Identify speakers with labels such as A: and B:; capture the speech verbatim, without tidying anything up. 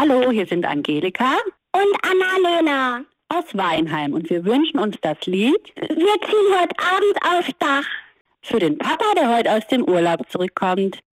A: Hallo, hier sind Angelika
B: und Annalena
A: aus Weinheim und wir wünschen uns das Lied
B: Wir ziehen heute Abend aufs Dach
A: für den Papa, der heute aus dem Urlaub zurückkommt.